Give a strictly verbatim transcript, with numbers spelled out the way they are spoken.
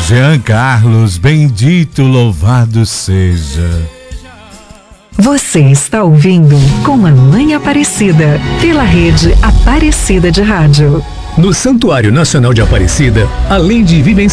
Jean Carlos, bendito, louvado seja. Você está ouvindo Com a Mãe Aparecida, pela rede Aparecida de Rádio. No Santuário Nacional de Aparecida, além de vivenciar